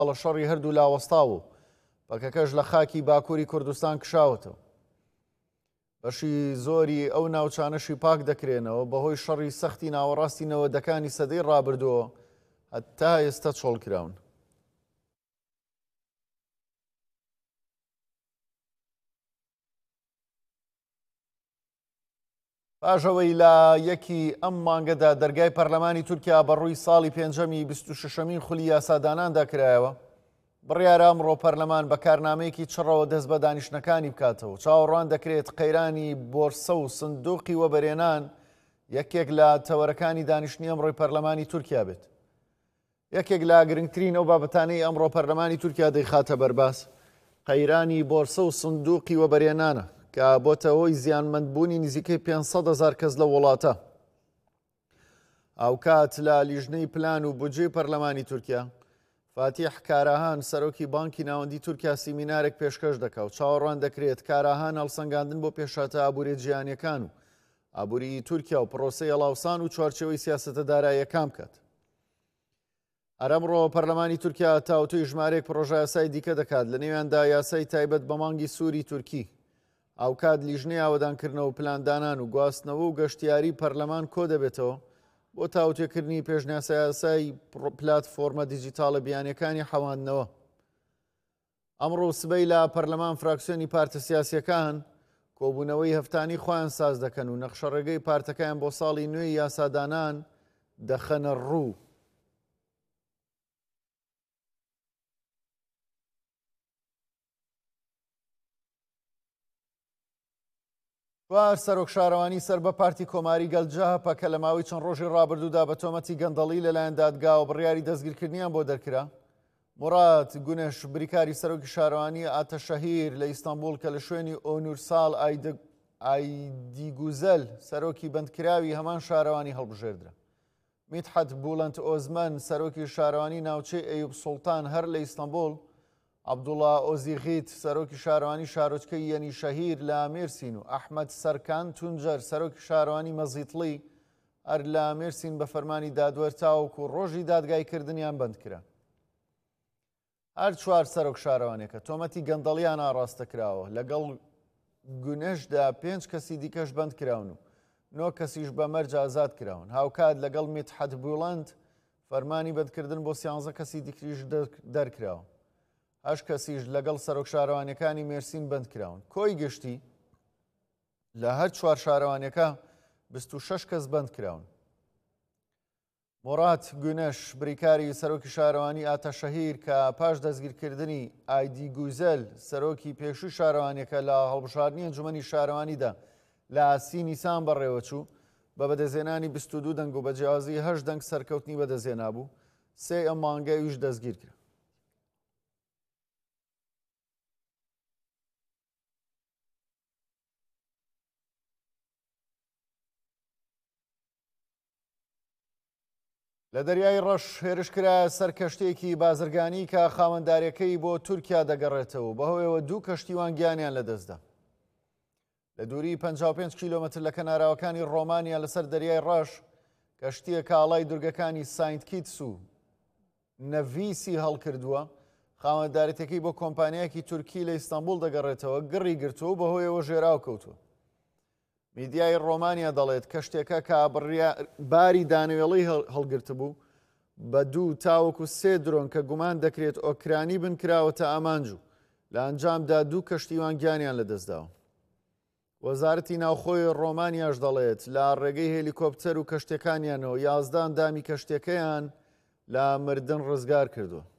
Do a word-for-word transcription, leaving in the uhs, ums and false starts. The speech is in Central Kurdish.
لە شەڕی هەردوو لاوەستا بوو پەکەکەش لە خاکی باکووری کوردستان کشاوەتەوە. بەشی زۆری ئەو ناوچانەشی پاک دەکرێنەوە بەهۆی شەڕی سەختی ناوەڕاستی نەوەدەکانی سەدەی ڕابردووە هەتا ئێستا چۆڵکراون. پاشەوەی لە یەکی ئەم مانگەدا دەرگای پەرلەمانی تورکیا بەڕووی ساڵی پێنجەمی بیست و شەشەمین خولی یاساداناندا کرایەوە، بڕیارە ئەمڕۆ پەرلەمان بە کارنامەیەکی چڕەوە دەست بە دانیشتەکانی بکاتەوە. چاوەڕوان دەکرێت قەیرانی بۆرسە و سندوقی وەبەرێنان یەکێک لە تەوەرەکانی دانیشتنی ئەمڕۆی پەرلەمانی تورکیا بێت. یەکێک لە گرنگترین ئەو بابەتانەی ئەمڕۆ پەرلەمانی تورکیا دەیخاتە بەرباس قەیرانی بۆرسە و سندوقی وەبەرێنانە کە بۆتە هۆی زیانمەندبوونی نزیکەی پێنجسەد هەزار کەس لە وڵاتە. ئاوکات لە لیژنەی پلان و بودجێ پەرلەمانی تورکیا، فاتیح کاراهان سەرۆکی بانکی ناوەندی تورکیا سیمینارێک پێشکەش دەکات و چاوەڕوان دەکرێت کاراهان هەڵسەنگاندن بۆ پێشاتە ئابووری جیهانیەکان و ئابووری تورکیا و پرۆسەی هەڵاوسان و چوارچێوەی سیاسەتە داراییەکان بکات. ئەرەمڕۆ پەرلەمانی تورکیا تاوتوی ژمارەیەک پرۆژە یاسای دیکە دەکات، لە نێویاندا یاسای تایبەت بە مانگی سووری تورکی. ئاوکات لیژنەی ئاوەدانکردنەوە و پلاندانان و گواستنەوە و گەشتیاری پەرلەمان کۆ دەبێتەوە بۆ تاوتێکردنی پێشنیاسە یاسای پلاتفۆرمە دیجیتاڵە بیانیەکانی حەواندنەوە. ئەمڕۆ سبەی لە پەرلەمان فراکسیۆنی پارتە سیاسیەکان کۆبوونەوەی هەفتانی خۆیان ساز دەکەن و نەخشەڕێگەی پارتەکەیان بۆ ساڵی نوێی یاسادانان دەخەنە ڕوو. وار سەرۆک شارەوانی سەر بە پارتی کۆماری گەلجا هەپە کە لە ماوەی چەند ڕۆژی ڕابردوودا بە تۆمەتی گەندەڵی لەلایەن دادگاوە بڕیاری دەستگیرکردنیان بۆ دەرکرا. مورات گونێش بریکاری سەرۆکی شارەوانی ئاتەشەهیر لە ئیستانبول کە لە شوێنی ئۆنورساڵ ئایدیگوزەل سەرۆکی بەندکراوی هەمان شارەوانی هەڵبژێردرا. میتحەت بوڵەند ئۆزمەن سەرۆکی شارەوانی ناوچەی ئەیوب سوڵتان هەر لە ئیستانبول، عەبدوڵڵا ئۆزیغیت سەرۆکی شارەوانی شارۆچکەی یەنی شەهیر لە مێرسین و ئەحمەد سەرکان تونجەر سەرۆکی شارەوانی مەزیتڵی هەر لە مێرسین بە فەرمانی دادوەر تاوەکو ڕۆژی دادگایکردنیان بەندکرا. هەر چوار سەرۆک شارەوانێکە تۆمەتی گەندەڵیان ئاڕاستەکراوە، لەگەڵ گونێشدا پێنج کەسی دیکەش بەندکراون و نۆ کەسیش بە مەرج ئازاد کراون. هاوکات لەگەڵ میتحەت بوڵەند فەرمانی بەندکردن بۆ سیانزە کەسی دیکەش دەرکراوە. هەش کەسیش لەگەڵ سەرۆک شارەوانەکانی مێرسین بەندکراون. کۆی گشتی لە هەر چوار شارەوانەکە بیست و شەش کەس بەندکراون. مورات گونەش بریکاری سەرۆکی شارەوانی ئاتەشەهیر کە پاش دەستگیرکردنی ئایدیگوزەل سەرۆکی پێشووی شارەوانیەکە لە هەڵبژاردننی ئەنجومەنی شارەوانیدا لە سی نیسان بەڕێوەچوو بە بەدەستهێنانی بیست و دوو دەنگ و بەجیازی هەشت دەنگ سەرکەوتنی بەدەستهێنا بوو. سێ ئەم مانگای ویش دەستگیر کرد. لە دەریای ڕەش هێرشکرایە سەر کەشتێکی بازرگانی کە خاوەنداریەکەی بۆ تورکیا دەگەڕێتەوە بەهۆیەوە دوو کەشتیوان گیانیان لەدەستدا. لە دووری پەنجا و پێنج کیلۆمەتر لە کەناراوەکانی ڕۆمانیا لەسەر دەریای ڕەش کەشتیە کاڵای دورگەکانی ساینت کیتس و نەڤیسی هەڵکردووە. خاوەنداریەکەی بۆ کۆمپانیایەکی تورکی لە ئیستانبول دەگەڕێتەوە، گڕی گرتووە بەهۆیەوە ژێراو کەوتووە. میدیای ڕۆمانیا دەڵێت کەشتێکە کە باری دانەوێڵی هەڵگرت بوو بە دوو تاوەکو سێ درۆن کە گومان دەکرێت ئۆکرانی بنکراوەتە ئامانجوو، لە ئەنجامدا دوو کەشتیوان گیانیان لەدەستداوە. وەزارەتی ناوخۆی ڕۆمانیاش دەڵێت لە ڕێگەی هێلیکۆپتەر و کەشتەکانیانەوە یازدە ئەندامی کەشتەکەیان لە مردن ڕزگار کردووە.